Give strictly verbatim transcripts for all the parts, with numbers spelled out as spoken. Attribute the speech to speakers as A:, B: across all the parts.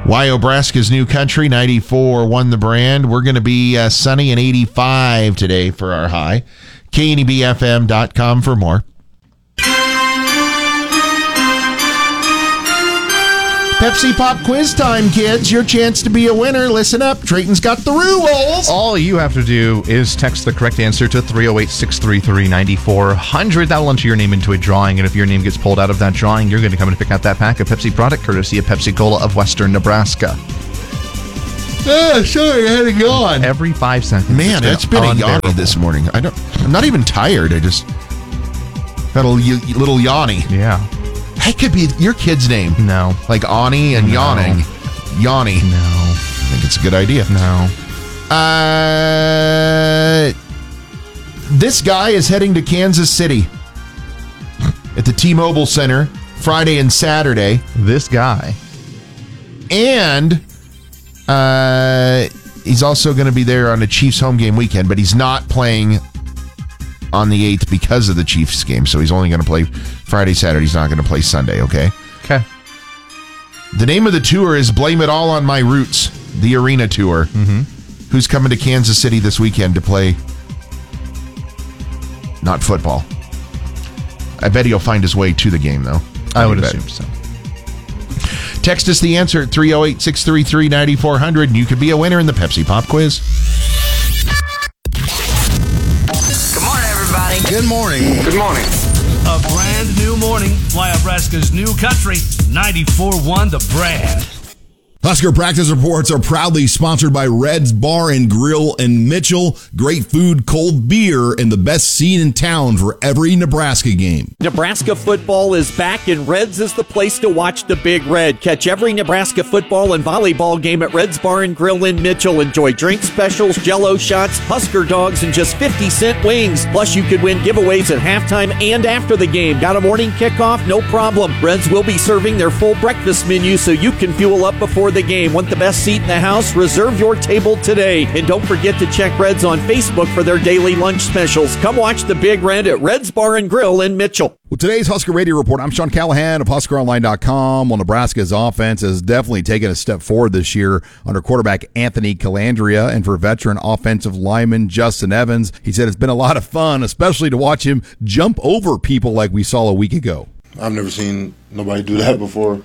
A: Wyobraska's New Country, ninety-four won the brand. We're going to be uh, sunny and eighty-five today for our high. K N E B F M dot com for more. Pepsi Pop quiz time, kids. Your chance to be a winner. Listen up. Trayton's got the rules.
B: All you have to do is text the correct answer to three oh eight, six three three, nine four zero zero. That'll enter your name into a drawing, and if your name gets pulled out of that drawing, you're going to come and pick out that pack of Pepsi product courtesy of Pepsi Cola of Western Nebraska.
A: Ah, sorry, I had a yawn.
B: Every five seconds.
A: Man, it's been, it's been a yawny this morning. I don't. I'm not even tired. I just had a little yawny.
B: Yeah.
A: That could be your kid's name.
B: No.
A: Like Ani and
B: no.
A: yawning. Yanni.
B: No.
A: I think it's a good idea.
B: No.
A: Uh, this guy is heading to Kansas City at the T-Mobile Center Friday and Saturday.
B: This guy.
A: And uh, he's also going to be there on a Chiefs home game weekend, but he's not playing on the eighth because of the Chiefs game. So he's only going to play Friday, Saturday. He's not going to play Sunday, okay?
B: Okay.
A: The name of the tour is Blame It All on My Roots, the arena tour.
B: Mm-hmm.
A: Who's coming to Kansas City this weekend to play not football? I bet he'll find his way to the game, though.
B: I, I would
A: bet.
B: assume so.
A: Text us the answer at three oh eight, six three three, nine four zero zero, and you could be a winner in the Pepsi Pop quiz.
C: Good morning.
D: Good morning.
E: A brand new morning. Wyobraska's New Country, ninety-four one the brand.
F: Husker Practice Reports are proudly sponsored by Red's Bar and Grill in Mitchell. Great food, cold beer, and the best seat in town for every Nebraska game.
G: Nebraska football is back, and Red's is the place to watch the Big Red. Catch every Nebraska football and volleyball game at Red's Bar and Grill in Mitchell. Enjoy drink specials, Jell-O shots, Husker dogs, and just fifty cent wings. Plus, you could win giveaways at halftime and after the game. Got a morning kickoff? No problem. Red's will be serving their full breakfast menu so you can fuel up before the game. Want the best seat in the house? Reserve your table today. And don't forget to check Reds on Facebook for their daily lunch specials. Come watch the Big Red at Red's Bar and Grill in Mitchell.
F: Well, today's Husker Radio Report, I'm Sean Callahan of Husker Online dot com. Well, Nebraska's offense has definitely taken a step forward this year under quarterback Anthony Calandria, and for veteran offensive lineman Justin Evans. He said it's been a lot of fun, especially to watch him jump over people like we saw a week ago.
H: I've never seen nobody do that before.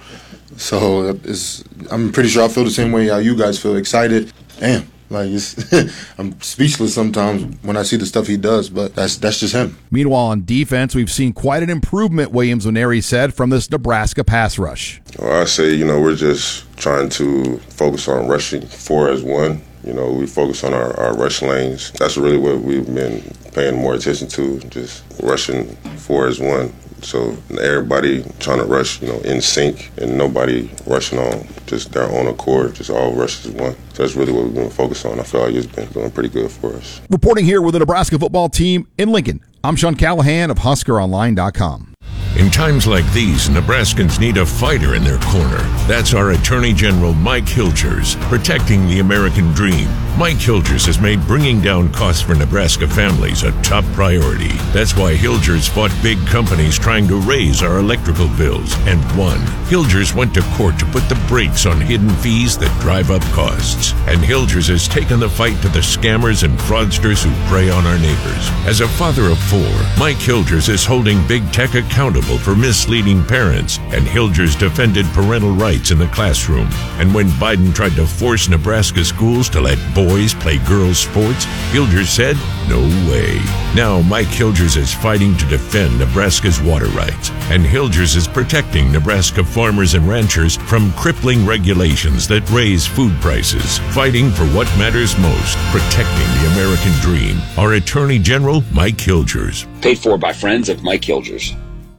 H: So it's, I'm pretty sure I feel the same way how you guys feel, excited. Damn, like it's, I'm speechless sometimes when I see the stuff he does, but that's that's just him.
F: Meanwhile, on defense, we've seen quite an improvement, Williams Nwaneri said, from this Nebraska pass rush.
I: Well, I say, you know, we're just trying to focus on rushing four as one. You know, we focus on our, our rush lanes. That's really what we've been paying more attention to, just rushing four as one. So everybody trying to rush, you know, in sync, and nobody rushing on just their own accord, just all rushes one. So that's really what we've been focused on. I feel like it's been doing pretty good for us.
F: Reporting here with the Nebraska football team in Lincoln, I'm Sean Callahan of Husker Online dot com.
J: In times like these, Nebraskans need a fighter in their corner. That's our Attorney General Mike Hilgers, protecting the American dream. Mike Hilgers has made bringing down costs for Nebraska families a top priority. That's why Hilgers fought big companies trying to raise our electrical bills and won. Hilgers went to court to put the brakes on hidden fees that drive up costs. And Hilgers has taken the fight to the scammers and fraudsters who prey on our neighbors. As a father of four, Mike Hilgers is holding big tech accountable for misleading parents, and Hilgers defended parental rights in the classroom. And when Biden tried to force Nebraska schools to let boys play girls' sports, Hilgers said, no way. Now Mike Hilgers is fighting to defend Nebraska's water rights, and Hilgers is protecting Nebraska farmers and ranchers from crippling regulations that raise food prices, fighting for what matters most, protecting the American dream. Our Attorney General, Mike Hilgers.
K: Paid for by friends of Mike Hilgers.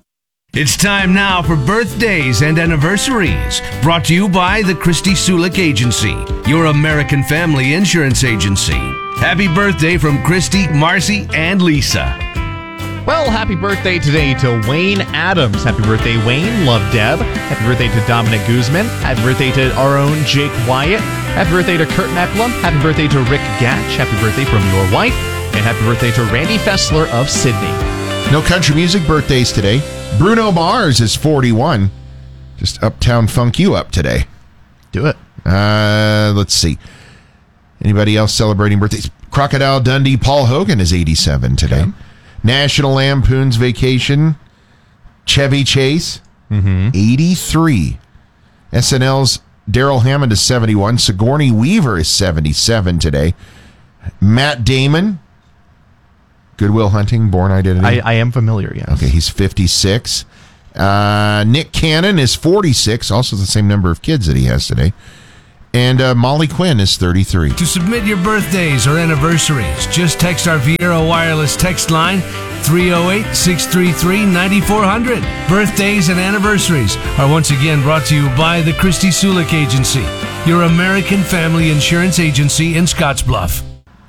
E: It's time now for birthdays and anniversaries. Brought to you by the Christy Sulik Agency, your American family insurance agency. Happy birthday from Christy, Marcy, and Lisa.
B: Well, happy birthday today to Wayne Adams. Happy birthday, Wayne. Love, Deb. Happy birthday to Dominic Guzman. Happy birthday to our own Jake Wyatt. Happy birthday to Kurt Mecklem. Happy birthday to Rick Gatch. Happy birthday from your wife. And happy birthday to Randy Fessler of Sydney.
A: No country music birthdays today. Bruno Mars is forty-one. Just Uptown Funk You Up today.
B: Do it.
A: Uh, let's see. Anybody else celebrating birthdays? Crocodile Dundee Paul Hogan is eighty-seven today. Okay. National Lampoon's Vacation Chevy Chase, mm-hmm. eighty-three. S N L's Daryl Hammond is seventy-one. Sigourney Weaver is seventy-seven today. Matt Damon, Good Will Hunting, Born Identity.
B: I, I am familiar, yes.
A: Okay, he's fifty-six. Uh, Nick Cannon is forty-six, also the same number of kids that he has today. And uh, Molly Quinn is thirty-three.
E: To submit your birthdays or anniversaries, just text our Viera wireless text line three oh eight, six three three, nine four hundred. Birthdays and anniversaries are once again brought to you by the Christy Sulik Agency, your American family insurance agency in Scottsbluff.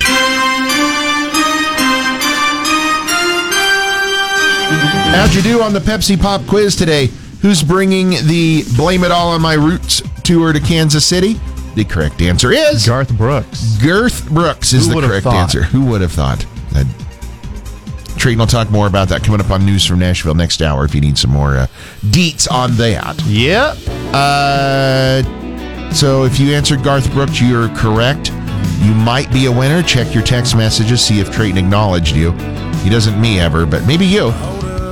A: How'd you do on the Pepsi Pop quiz today? Who's bringing the Blame It All on My Roots tour to Kansas City? The correct answer is...
B: Garth Brooks.
A: Garth Brooks is
B: Who
A: the correct
B: thought? answer.
A: Who would have thought? Uh, Trayton will talk more about that coming up on News from Nashville next hour if you need some more uh, deets on that.
B: Yeah.
A: Uh, so if you answered Garth Brooks, you're correct. You might be a winner. Check your text messages, see if Trayton acknowledged you. He doesn't me ever, but maybe you.